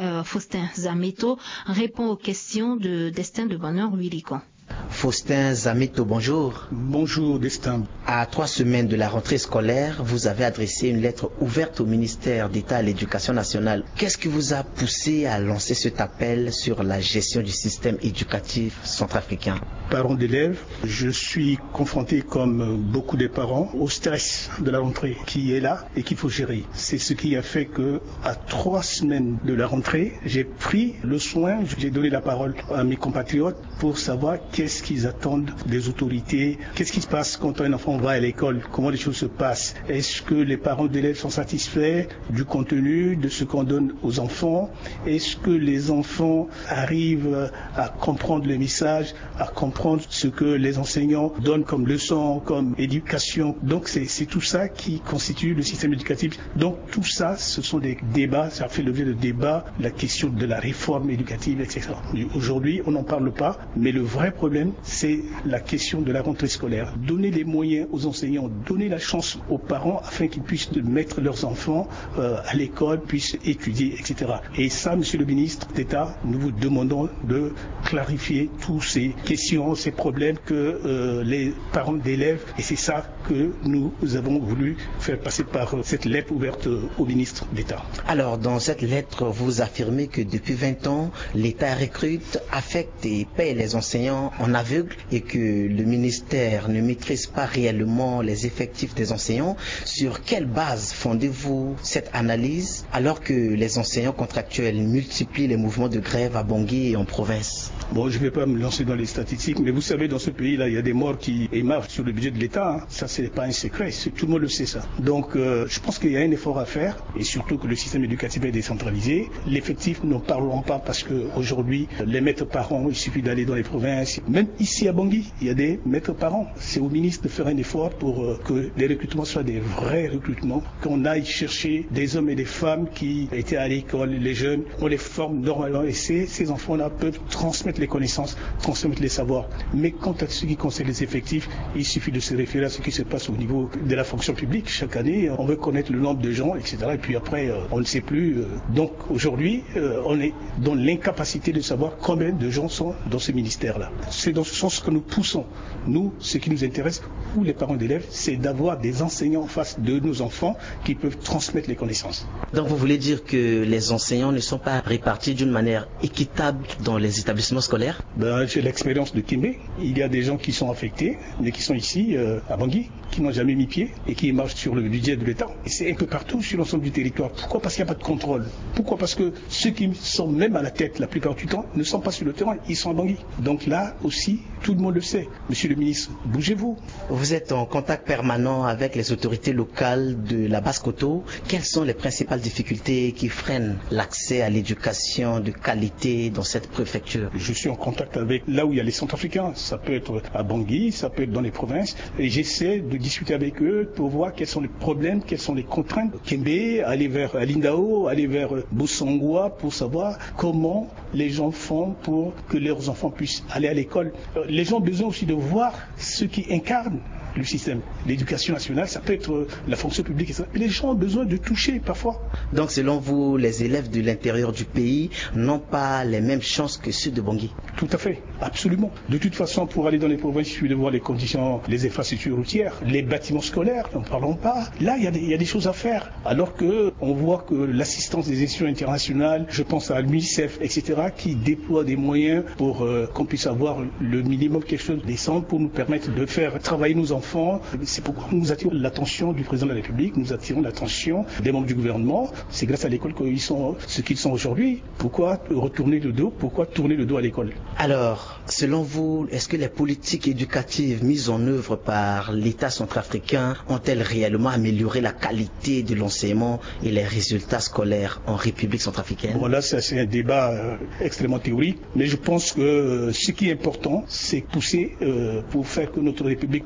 Faustin Zameto répond aux questions de Destin de Bonheur Louis Licon. Faustin Zameto, bonjour. Bonjour Destin. À 3 semaines de la rentrée scolaire, vous avez adressé une lettre ouverte au ministère d'État à l'Éducation nationale. Qu'est-ce qui vous a poussé à lancer cet appel sur la gestion du système éducatif centrafricain? Parents d'élèves, je suis confronté comme beaucoup de parents au stress de la rentrée qui est là et qu'il faut gérer. C'est ce qui a fait que à 3 semaines de la rentrée, j'ai pris le soin, j'ai donné la parole à mes compatriotes pour savoir qu'est-ce qu'ils attendent des autorités, qu'est-ce qui se passe quand un enfant va à l'école, comment les choses se passent. Est-ce que les parents d'élèves sont satisfaits du contenu, de ce qu'on donne aux enfants? Est-ce que les enfants arrivent à comprendre le message, à comprendre ce que les enseignants donnent comme leçon, comme éducation? Donc c'est tout ça qui constitue le système éducatif. Donc tout ça, ce sont des débats, ça fait l'objet de débats, la question de la réforme éducative, etc. Aujourd'hui, on n'en parle pas, mais le vrai problème, c'est la question de la rentrée scolaire. Donner les moyens aux enseignants, donner la chance aux parents afin qu'ils puissent mettre leurs enfants à l'école, puissent étudier, etc. Et ça, Monsieur le ministre d'État, nous vous demandons de clarifier toutes ces questions, ces problèmes que les parents d'élèves, et c'est ça que nous avons voulu faire passer par cette lettre ouverte au ministre d'État. Alors, dans cette lettre, vous affirmez que depuis 20 ans, l'État recrute, affecte et paye les enseignants en aveugle et que le ministère ne maîtrise pas réellement les effectifs des enseignants. Sur quelle base fondez-vous cette analyse alors que les enseignants contractuels multiplient les mouvements de grève à Bangui et en province? Bon, je ne vais pas me lancer dans les statistiques, mais vous savez, dans ce pays-là, il y a des morts qui émargent sur le budget de l'État. Hein. Ça, ce n'est pas un secret, tout le monde le sait ça. Donc, je pense qu'il y a un effort à faire, et surtout que le système éducatif est décentralisé. L'effectif, n'en parlons pas, parce qu'aujourd'hui, les maîtres parents, il suffit d'aller dans les provinces. Même ici à Bangui, il y a des maîtres parents. C'est au ministre de faire un effort pour que les recrutements soient des vrais recrutements, qu'on aille chercher des hommes et des femmes qui étaient à l'école, les jeunes, on les forme normalement, et ces enfants-là peuvent transmettre les connaissances, transmettre les savoirs. Mais quant à ce qui concerne les effectifs, il suffit de se référer à ce qui se passe au niveau de la fonction publique. Chaque année, on veut connaître le nombre de gens, etc. Et puis après, on ne sait plus. Donc aujourd'hui, on est dans l'incapacité de savoir combien de gens sont dans ce ministère-là. C'est dans ce sens que nous poussons. Nous, ce qui nous intéresse, ou les parents d'élèves, c'est d'avoir des enseignants en face de nos enfants qui peuvent transmettre les connaissances. Donc vous voulez dire que les enseignants ne sont pas répartis d'une manière équitable dans les établissements scolaires? J'ai l'expérience de Kimé. Il y a des gens qui sont affectés, mais qui sont ici à Bangui, qui n'ont jamais mis pied et qui marchent sur le budget de l'État. Et c'est un peu partout sur l'ensemble du territoire. Pourquoi? Parce qu'il n'y a pas de contrôle. Pourquoi? Parce que ceux qui sont même à la tête la plupart du temps ne sont pas sur le terrain, ils sont à Bangui. Donc là aussi, tout le monde le sait. Monsieur le ministre, bougez-vous. Vous êtes en contact permanent avec les autorités locales de la Basse-Koto. Quelles sont les principales difficultés qui freinent l'accès à l'éducation de qualité dans cette préfecture? Je suis en contact avec là où il y a les Centrafricains. Ça peut être à Bangui, ça peut être dans les provinces. Et j'essaie de discuter avec eux pour voir quels sont les problèmes, quelles sont les contraintes. Kembe, aller vers Lindao, aller vers Bosongwa pour savoir comment les gens font pour que leurs enfants puissent aller à l'école. Les gens ont besoin aussi de voir ceux qui incarnent le système. L'éducation nationale, ça peut être la fonction publique. Et ça. Les gens ont besoin de toucher parfois. Donc selon vous, les élèves de l'intérieur du pays n'ont pas les mêmes chances que ceux de Bangui? Tout à fait, absolument. De toute façon, pour aller dans les provinces, il suffit de voir les conditions, les infrastructures routières, les bâtiments scolaires, n'en parlons pas. Là, il y a des choses à faire. Alors qu'on voit que l'assistance des institutions internationales, je pense à l'UNICEF, etc., qui déploient des moyens pour qu'on puisse avoir le minimum quelque chose de décent pour nous permettre de faire travailler nos enfants. C'est pourquoi nous attirons l'attention du président de la République, nous attirons l'attention des membres du gouvernement. C'est grâce à l'école qu'ils sont ce qu'ils sont aujourd'hui. Pourquoi retourner le dos? Pourquoi tourner le dos à l'école? Alors, selon vous, est-ce que les politiques éducatives mises en œuvre par l'État centrafricain ont-elles réellement amélioré la qualité de l'enseignement et les résultats scolaires en République centrafricaine? Bon, là, c'est un débat extrêmement théorique, mais je pense que ce qui est important, c'est pousser pour faire que notre République puisse bouger.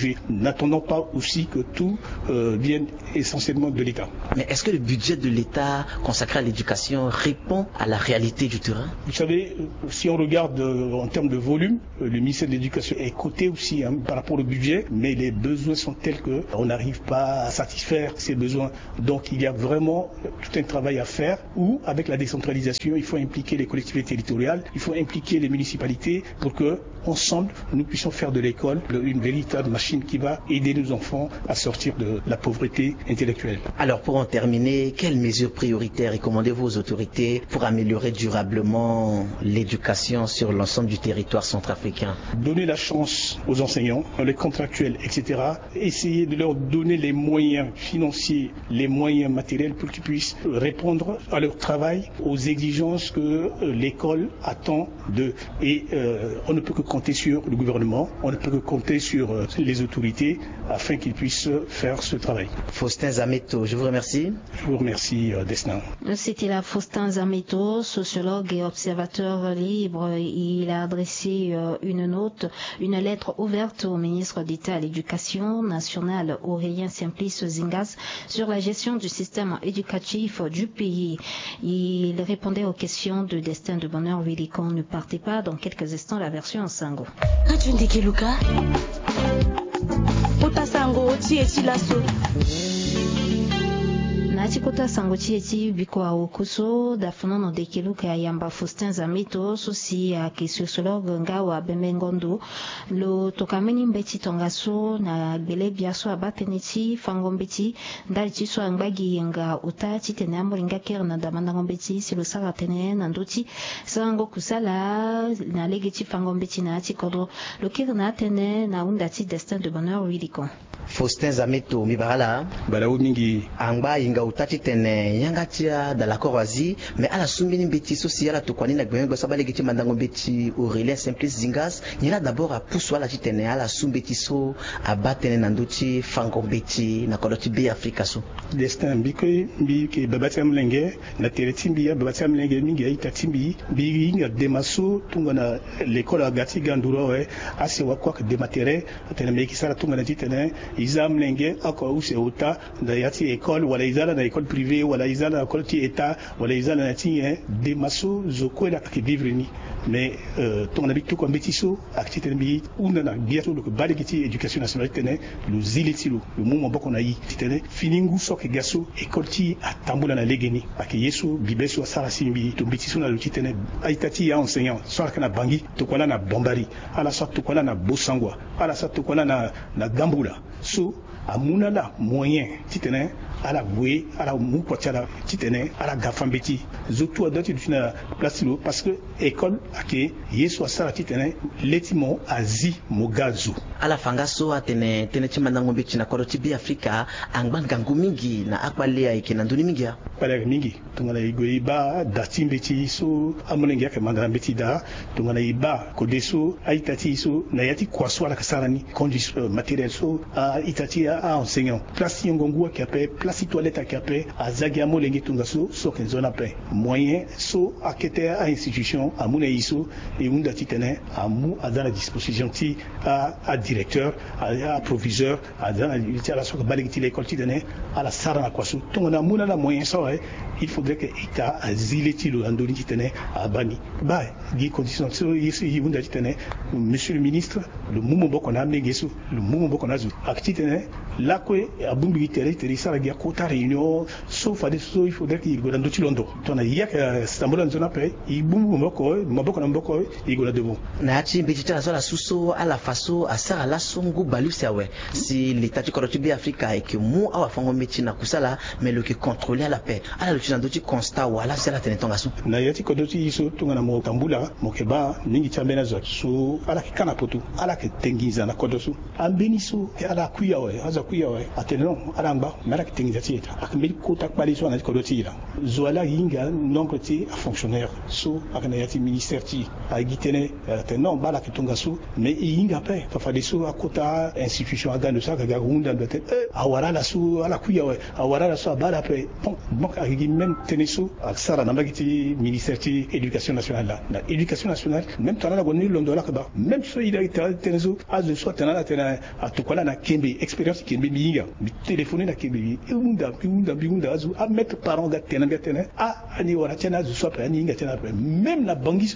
budget. N'attendons pas aussi que tout vienne essentiellement de l'État. Mais est-ce que le budget de l'État consacré à l'éducation répond à la réalité du terrain? Vous savez, si on regarde en termes de volume, le ministère de l'Éducation est coté aussi par rapport au budget, mais les besoins sont tels qu'on n'arrive pas à satisfaire ces besoins. Donc il y a vraiment tout un travail à faire où, avec la décentralisation, il faut impliquer les collectivités territoriales, il faut impliquer les municipalités pour que, ensemble, nous puissions faire de l'école une véritable machine qui va aider nos enfants à sortir de la pauvreté intellectuelle. Alors pour en terminer, quelles mesures prioritaires recommandez-vous aux autorités pour améliorer durablement l'éducation sur l'ensemble du territoire centrafricain? Donner la chance aux enseignants, les contractuels, etc. Essayer de leur donner les moyens financiers, les moyens matériels pour qu'ils puissent répondre à leur travail, aux exigences que l'école attend d'eux. Et on ne peut que compter sur le gouvernement, on ne peut que compter sur les autorités afin qu'ils puissent faire ce travail. Faustin Zameto, je vous remercie. Je vous remercie, Destin. C'était là Faustin Zameto, sociologue et observateur libre. Il a adressé une lettre ouverte au ministre d'État à l'Éducation nationale, Aurélien Simplice Zingas, sur la gestion du système éducatif du pays. Il répondait aux questions de Destin de Bonheur Wilikon. Ne partez pas, dans quelques instants, la version en sango. Nachikota sangochi eti bikwa okuso dafunono de kiluka yamba Faustin Zameto sosi ya sociologue ngawa Bemengondo lo tokameni mbeti tongaso na gbele biaso abateniti fangombeti ndali tiso angbagi yenga utati tene amoringa ker na damanda ngombeti silo sara tene na ndoti sango kusala na legeti fangombeti na ati kodo lo ker na tene na undati Destin de Bonheur Wilikon. Faustin Zameto Mibarala Balao mingi angba inga utati tene yangatia da la Croatie mais ala sumbini mbeti social to kwani na gbengo sabale geti mandango mbeti Aurélien Simplice Zingas nyela d'abord a pousso ala titene ala sumbeti so abatene na nduti fango mbeti na koloti be Afrika so Destin mbike babati amlenge na teretimbi ya babati amlenge mingi aita timbi bi demaso tunga na l'école agati ganduro we ase wakwa de matériel tene meki sala tunga na titene izamlenge ako use uta da yati école wala izala na école privée wala izala na école ti état wala izala na ti de maso zoko la ki vivre ni mais ton habitu ko mbetiso activité bi unda na biato le bale ki éducation nationale tene le ziletilu le moment boko na yi tene finingu sok gaso école ti atambula na legeni ak yesu bibeso sara simbi to mbetiso na luti tene aitati ya enseignant soit kana bangi to kola na bombari ala soit to kola na bosangwa ala soit to kola na gambula so amuna la moyen titene ala boué ala mukotala titene ala gafambeti zotu adoti dufina plasilo parce que école ake yesu asara titene letimo azi mogazu ala fangaso atene tene chimandango mbeti na koloti be Afrika angba ngangu mingi na akwalea ikena nduni mingi ya pala mingi tungana igoiba datimbeti so amonenge yake mandana mbeti da tungana iba kodeso aitati so na yati kwaswa la kasarani condition matériel so itati a enseignant place yongongua qui appelle place toilette qui appelle azagi amolenge tungaso so kenzona pe moyen so akete a institution amuna iso et unda titene amu à la disposition ti à directeur à proviseur à la so balegi l'école titene à la sara na kwaso tungana muna la moyen so il faudrait que ita azileti lo andoni titene à bani ba gi condition so yisi unda titene monsieur le ministre le momo boko na megeso le momo boko na zu akitene là que abumbi teri sara gi akota réunion sauf à des so il faudrait qu'il go dans tout londo tona yaka stambola nzona pe ibumbu maboko na mboko igola debo na ati mbetita la suso ala faso asara la songo balusawe si l'état du Côte d'Ivoire Africa et que mu awa fango meti na kusala mais le qui contrôler la paix ala le tindoti constat wala sala tenetonga so na yati kodoti iso tunga na mo tambula mo keba ningi chambena zo so ala kikana poto ala ke tengiza na kodoso ambeniso ala kuya we aza kuya we ateno aramba mara kitengizati akmeli kota kpali so na kodoti la zoala yinga nombre ti a fonctionnaire so akana yati ministère ti a gitene ateno bala kitunga so mais yinga pe fa de so akota institution agando sa ga runda dote awara la so ala kuya we awara la so bala pe donc agi même teneso aksara na magiti ministère ti éducation nationale la éducation nationale même tana la goni londola ka ba même so il a été teneso azu so tana tena atukola na kembe expérience kembe minga mi téléphoner na kembe biunda azu a mettre parents ga tena ani wala tena azu so pa ani nga tena même na bangi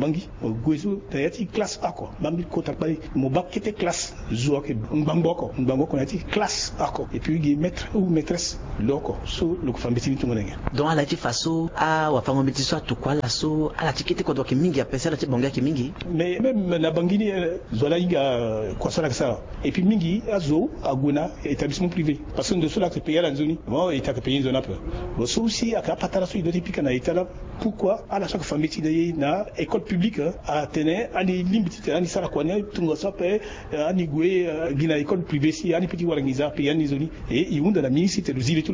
gozo tayati classe A ko bambi ko takbali mo bakete classe zo ke mbamboko nati classe A ko et puis gi maître ou maîtresse loko so le fambetini tout monenge donc ala ti faso a wa fango mbeti so atukola so ala tikete ko do ke mingi a pesa la ti bonga ke mingi mais même na bangini zola inga kwa sala ça et puis mingi azo aguna établissement privé parce que de cela que payer la zone bon état que payer zone peu bon so aussi aka patala so idoti pika na état pourquoi à la chaque famille ti na école publique a tene ani limbiti ani sala kwa ni tungo so pe ani gwe gina école privée si ani petit warangiza pe ani zone et iunda la ministre le zili tout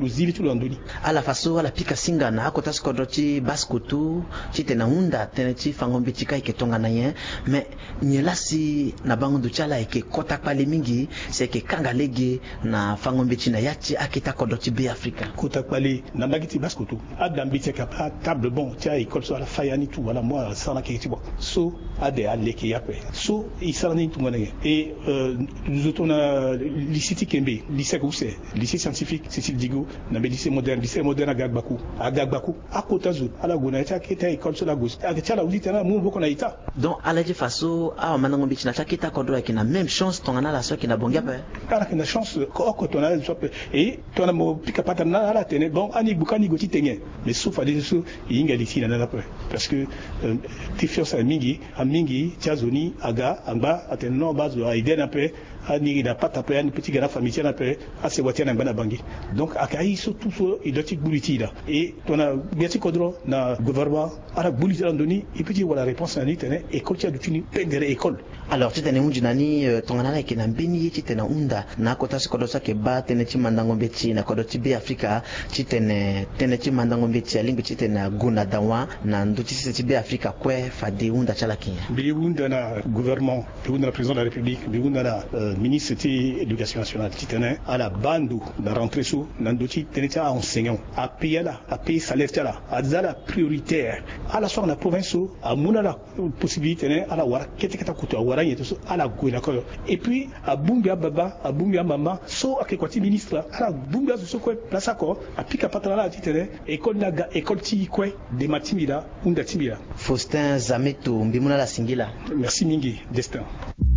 le andoni à la faso ala pika singa na akota skodoti baskotu ti tena unda tene ti fango mbeti kai ke tonga na yen mais nyela si na bango du chala ke kota pale mingi c'est que kangalege na fango mbeti na yati akita kodoti be Africa kota pale na bagiti baskotu adambiti ka table bon tia école so ala fayani tout voilà moi ça na kiti bon so ade aleke yape so isarni tout ngane et nous autres on a lycée Kembe lycée Gousse lycée scientifique Cécile Digo na lycée moderne Agagbaku akota zo ala gona tia kita école so la gauche tia la uzita na mu boko na ita donc ala di faso a manango mbeti na takita kodro ki na même chance tongana la so ki na bonga pe kana kina chance ko tona so pe et tona mo pika pata na ala tene bon ani bukani goti tenye mais sauf ali so yinga liti na pe parce que différence a mingi tia zoni aga amba ateno bazo a idée na pe ani da pata pe ani petit gara famille na pe ase watia na bana bangi donc akai so tout so idoti buliti da et tona biati kodro na gouvernement ala buliti andoni et puis voilà réponse na ni tene école tia dutini pengere école alors tu tene unji nani tongana na kina mbini ti tena unda na kota se kodosa ke ba tene ti mandango mbeti na kodoti be Africa ti tene ti mandango mbeti alingi ti tena guna dawa na nduti ti be Africa kwe fade unda chala kinya bi unda na gouvernement bi unda na président de la république bi unda na ministre ti éducation nationale ti tene ala bandu na rentrée sous na nduti tene ti enseignant a payer salaire ti ala a zala prioritaire ala so na province a muna la possibilité ne ala wara kete kuto wara yeto so ala gwena ko et puis a bunga baba a bunga mama so akekwati ministre ala bunga so ko place ko a pika patala la ti tene école ti kwe de matimira unda timira Faustin Zameto mbimuna la singila merci mingi destin